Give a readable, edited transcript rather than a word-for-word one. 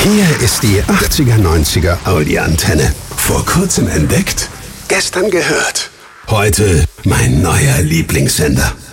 Hier ist die 80er-90er Audi-Antenne. Vor kurzem entdeckt, gestern gehört. Heute mein neuer Lieblingssender.